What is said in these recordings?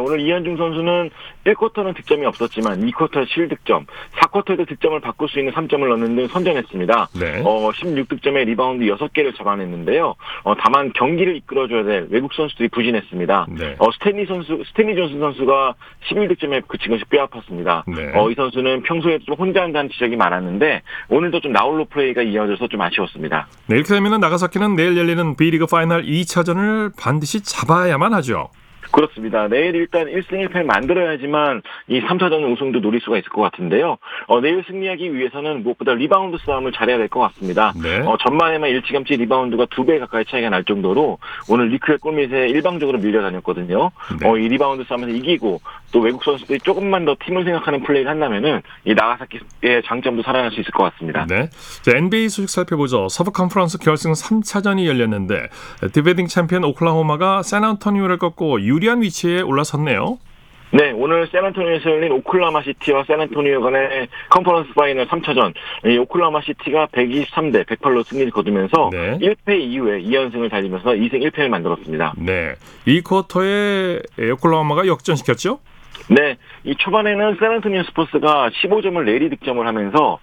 오늘 이현중 선수는 1쿼터는 득점이 없었지만 2쿼터에 7득점, 4쿼터에도 득점을 바꿀 수 있는 3점을 넣는 등 선전했습니다. 네. 16득점에 리바운드 6개를 잡아냈는데요. 다만 경기를 이끌어줘야 될 외국 선수들이 부진했습니다. 네. 스탠리 존슨 선수가 11득점에 그친 것이 뼈 아팠습니다. 네. 이 선수는 평소에 좀 혼자 한다는 지적이 많았는데 오늘도 좀 나홀로 플레이가 이어져서 좀 아쉬웠습니다. 네, 이렇게 되면 나가사키는 내일 열리는 B리그 파이널 2차전을 반드시 잡아야만 하죠. 그렇습니다. 내일 일단 1승 1패를 만들어야지만 이 3차전 우승도 노릴 수가 있을 것 같은데요. 내일 승리하기 위해서는 무엇보다 리바운드 싸움을 잘해야 될 것 같습니다. 네. 전반에만 일찌감치 리바운드가 2배 가까이 차이가 날 정도로 오늘 리크의 골밑에 일방적으로 밀려다녔거든요. 네. 이 리바운드 싸움에서 이기고 또 외국 선수들이 조금만 더 팀을 생각하는 플레이를 한다면은 이 나가사키의 장점도 살아날 수 있을 것 같습니다. 네. 자, NBA 소식 살펴보죠. 서부 컨퍼런스 결승 3차전이 열렸는데 디베딩 챔피언 오클라호마가 샌안토니오를 꺾고 유리한 위치에 올라섰네요. 네, 오늘 샌안토니오에서 열린 오클라호마 시티와 샌안토니오 간의 컨퍼런스 파이널 3차전. 이 오클라호마 시티가 123대 108로 승리를 거두면서 네. 1패 이후에 2연승을 달리면서 2승 1패를 만들었습니다. 네. 이 쿼터에 오클라호마가 역전시켰죠? 네, 이 초반에는 샌안토니오 스퍼스가 15점을 내리 득점을 하면서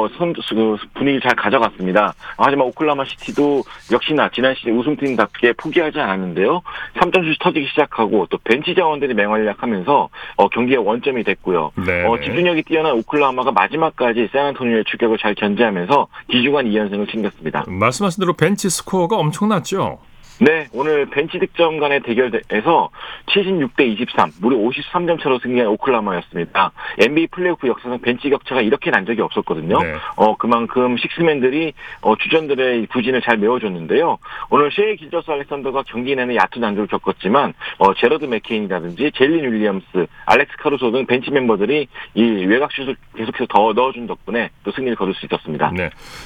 분위기를 잘 가져갔습니다. 하지만 오클라호마 시티도 역시나 지난 시즌 우승팀답게 포기하지 않았는데요. 3점슛이 터지기 시작하고 또 벤치 자원들이 맹활약하면서 경기가 원점이 됐고요. 네. 집중력이 뛰어난 오클라호마가 마지막까지 샌안토니오의 추격을 잘 견제하면서 기중한 2연승을 챙겼습니다. 말씀하신 대로 벤치 스코어가 엄청났죠? 네, 오늘 벤치 득점 간의 대결에서 76대 23, 무려 53점 차로 승리한 오클라호마였습니다. NBA 플레이오프 역사상 벤치 격차가 이렇게 난 적이 없었거든요. 네. 그만큼 식스맨들이 주전들의 부진을 잘 메워줬는데요. 오늘 셰이 길저스 알렉산더가 경기 내내 얕은 난조를 겪었지만 제러드 맥케인이라든지 젤린 윌리엄스, 알렉스 카루소 등 벤치 멤버들이 이 외곽슛을 계속해서 더 넣어준 덕분에 또 승리를 거둘 수 있었습니다. 네.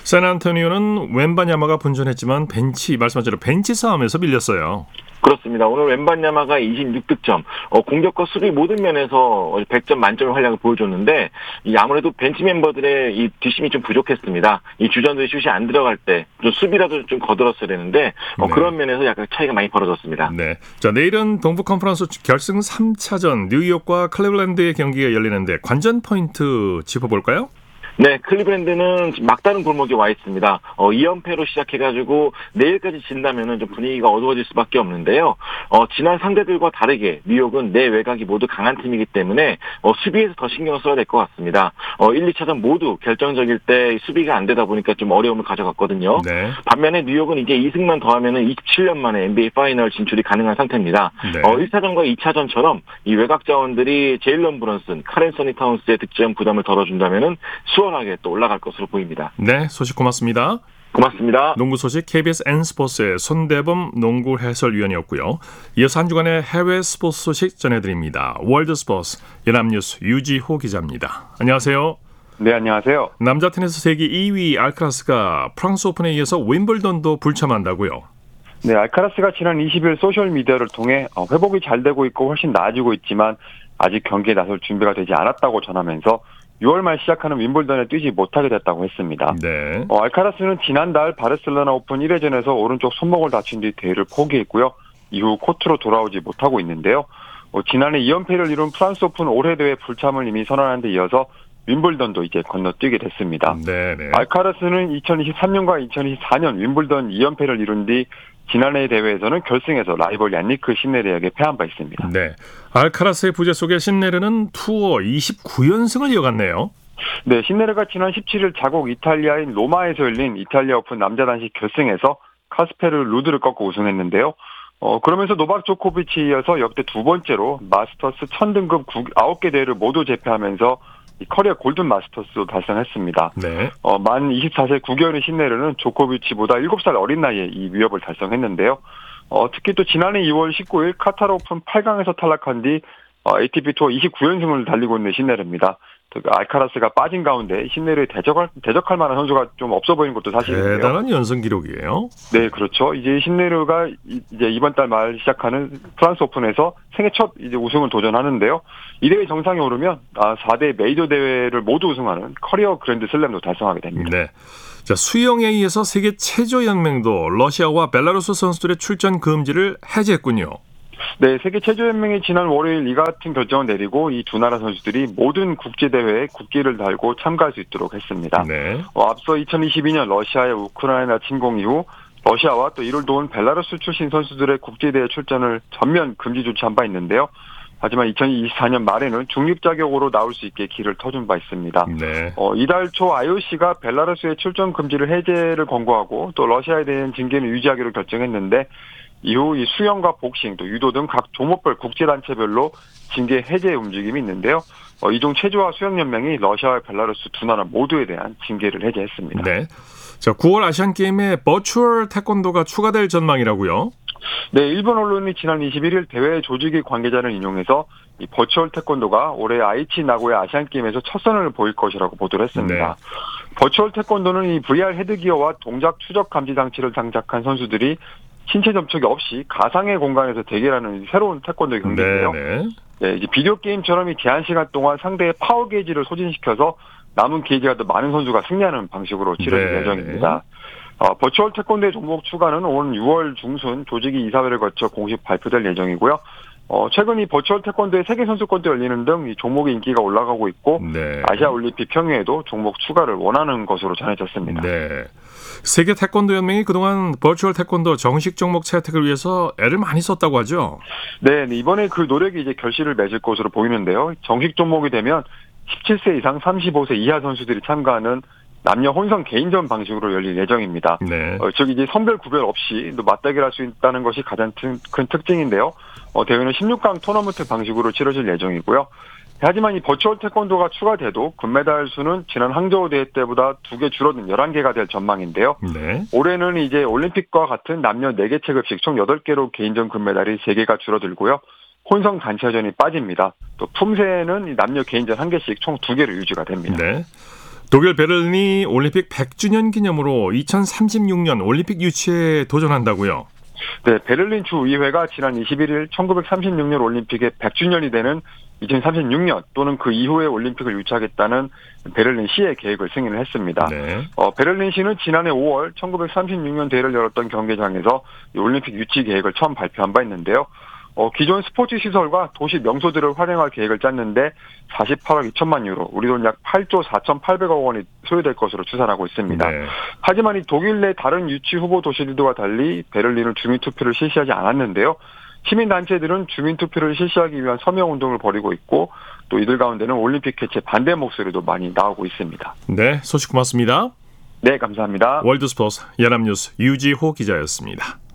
샌안토니오는 웬바냐마가 분전했지만 말씀하신 대로 벤치 싸움에서 밀렸어요. 그렇습니다. 오늘 웬바냐마가 26득점, 공격과 수비 모든 면에서 100점 만점의 활약을 보여줬는데 아무래도 벤치 멤버들의 이 뒷심이 좀 부족했습니다. 이 주전들이 슛이 안 들어갈 때 좀 수비라도 좀 거들었어야 되는데 네. 그런 면에서 약간 차이가 많이 벌어졌습니다. 네. 자, 내일은 동부 컨퍼런스 결승 3차전 뉴욕과 클리블랜드의 경기가 열리는데 관전 포인트 짚어볼까요? 네, 클리브랜드는 막다른 골목에 와 있습니다. 2연패로 시작해가지고 내일까지 진다면은 좀 분위기가 어두워질 수밖에 없는데요. 지난 상대들과 다르게 뉴욕은 내 외곽이 모두 강한 팀이기 때문에 수비에서 더 신경을 써야 될 것 같습니다. 1, 2차전 모두 결정적일 때 수비가 안 되다 보니까 좀 어려움을 가져갔거든요. 네. 반면에 뉴욕은 이제 2승만 더하면은 27년 만에 NBA 파이널 진출이 가능한 상태입니다. 네. 1차전과 2차전처럼 이 외곽 자원들이 제일런 브런슨, 카렌 서니 타운스의 득점 부담을 덜어준다면은 수월하게 또 올라갈 것으로 보입니다. 네, 소식 고맙습니다. 고맙습니다. 농구 소식 KBS N스포츠의 손대범 농구 해설위원이었고요. 이어서 한 주간의 해외 스포츠 소식 전해드립니다. 월드스포츠 연합뉴스 유지호 기자입니다. 안녕하세요. 네, 안녕하세요. 남자 테니스 세계 2위 알카라스가 프랑스 오픈에 이어서 윈블던도 불참한다고요? 네, 알카라스가 지난 20일 소셜미디어를 통해 회복이 잘 되고 있고 훨씬 나아지고 있지만 아직 경기에 나설 준비가 되지 않았다고 전하면서 6월 말 시작하는 윈블던에 뛰지 못하게 됐다고 했습니다. 네. 알카라스는 지난달 바르셀로나 오픈 1회전에서 오른쪽 손목을 다친 뒤 대회를 포기했고요. 이후 코트로 돌아오지 못하고 있는데요. 지난해 2연패를 이룬 프랑스 오픈 올해 대회 불참을 이미 선언한 데 이어서 윈블던도 이제 건너뛰게 됐습니다. 네네. 알카라스는 2023년과 2024년 윈블던 2연패를 이룬 뒤 지난해 대회에서는 결승에서 라이벌 얀니크 신네르에게 패한 바 있습니다. 네. 알카라스의 부재 속에 신네르는 투어 29연승을 이어갔네요. 네, 신네르가 지난 17일 자국 이탈리아인 로마에서 열린 이탈리아 오픈 남자 단식 결승에서 카스페르 루드를 꺾고 우승했는데요. 그러면서 노박 조코비치에 이어서 역대 두 번째로 마스터스 1000등급 9개 대회를 모두 제패하면서 커리어 골든 마스터스도 달성했습니다. 네. 만 24세 9개월의 신네르는 조코비치보다 7살 어린 나이에 이 위협을 달성했는데요. 특히 또 지난해 2월 19일 카타르 오픈 8강에서 탈락한 뒤 ATP 투어 29연승을 달리고 있는 신네르입니다. 알카라스가 빠진 가운데 신네르에 대적할 만한 선수가 좀 없어 보이는 것도 사실인데요. 대단한 연승 기록이에요. 네, 그렇죠. 이제 신네르가 이제 이번 달 말 시작하는 프랑스 오픈에서 생애 첫 이제 우승을 도전하는데요. 이 대회 정상에 오르면 4대 메이저 대회를 모두 우승하는 커리어 그랜드 슬램도 달성하게 됩니다. 네. 자, 수영에 의해서 세계 체조 연맹도 러시아와 벨라루스 선수들의 출전 금지를 해제했군요. 네, 세계 체조연맹이 지난 월요일 이 같은 결정을 내리고 이 두 나라 선수들이 모든 국제대회에 국기를 달고 참가할 수 있도록 했습니다. 네. 앞서 2022년 러시아의 우크라이나 침공 이후 러시아와 또 이를 도운 벨라루스 출신 선수들의 국제대회 출전을 전면 금지 조치한 바 있는데요. 하지만 2024년 말에는 중립 자격으로 나올 수 있게 길을 터준 바 있습니다. 네. 이달 초 IOC가 벨라루스의 출전 금지를 해제를 권고하고 또 러시아에 대한 징계는 유지하기로 결정했는데 이후 이 수영과 복싱, 또 유도 등 각 종목별 국제단체별로 징계 해제 움직임이 있는데요. 이중 체조와 수영연맹이 러시아와 벨라루스 두 나라 모두에 대한 징계를 해제했습니다. 네. 자, 9월 아시안게임에 버추얼 태권도가 추가될 전망이라고요? 네, 일본 언론이 지난 21일 대회 조직위 관계자를 인용해서 이 버추얼 태권도가 올해 아이치 나고야 아시안게임에서 첫 선을 보일 것이라고 보도를 했습니다. 네. 버추얼 태권도는 이 VR 헤드기어와 동작 추적 감지 장치를 장착한 선수들이 신체 접촉이 없이 가상의 공간에서 대결하는 새로운 태권도 경기인데요. 네, 이제 비디오 게임처럼 이 제한 시간 동안 상대의 파워 게이지를 소진시켜서 남은 게이지가 더 많은 선수가 승리하는 방식으로 치러질 예정입니다. 버추얼 태권도의 종목 추가는 올 6월 중순 조직위 이사회를 거쳐 공식 발표될 예정이고요. 최근 이 버추얼 태권도의 세계 선수권도 열리는 등 이 종목의 인기가 올라가고 있고 네. 아시아 올림픽 평의에도 종목 추가를 원하는 것으로 전해졌습니다. 네. 세계 태권도 연맹이 그동안 버추얼 태권도 정식 종목 채택을 위해서 애를 많이 썼다고 하죠. 네, 이번에 그 노력이 이제 결실을 맺을 것으로 보이는데요. 정식 종목이 되면 17세 이상 35세 이하 선수들이 참가하는 남녀 혼성 개인전 방식으로 열릴 예정입니다. 네. 즉 이제 성별 구별 없이 또 맞대결 할 수 있다는 것이 가장 큰 특징인데요. 대회는 16강 토너먼트 방식으로 치러질 예정이고요. 하지만 이 버추얼 태권도가 추가돼도 금메달 수는 지난 항저우 대회 때보다 2개 줄어든 11개가 될 전망인데요. 네. 올해는 이제 올림픽과 같은 남녀 4개 체급씩 총 8개로 개인전 금메달이 3개가 줄어들고요. 혼성 단체전이 빠집니다. 또 품새는 남녀 개인전 1개씩 총 2개로 유지가 됩니다. 네. 독일 베를린이 올림픽 100주년 기념으로 2036년 올림픽 유치에 도전한다고요? 네, 베를린 주의회가 지난 21일 1936년 올림픽의 100주년이 되는 2036년 또는 그 이후에 올림픽을 유치하겠다는 베를린시의 계획을 승인을 했습니다. 네. 베를린시는 지난해 5월 1936년 대회를 열었던 경기장에서 이 올림픽 유치 계획을 처음 발표한 바 있는데요. 기존 스포츠 시설과 도시 명소들을 활용할 계획을 짰는데 48억 2천만 유로, 우리 돈 약 8조 4,800억 원이 소요될 것으로 추산하고 있습니다. 네. 하지만 이 독일 내 다른 유치 후보 도시들과 달리 베를린은 주민투표를 실시하지 않았는데요. 시민단체들은 주민투표를 실시하기 위한 서명운동을 벌이고 있고 또 이들 가운데는 올림픽 개최 반대 목소리도 많이 나오고 있습니다. 네, 소식 고맙습니다. 네, 감사합니다. 월드스포츠 연합뉴스 유지호 기자였습니다.